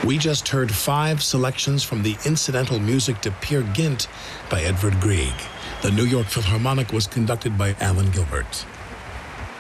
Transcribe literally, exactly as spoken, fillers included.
We just heard five selections from the incidental music to Peer Gynt by Edvard Grieg. The New York Philharmonic was conducted by Alan Gilbert.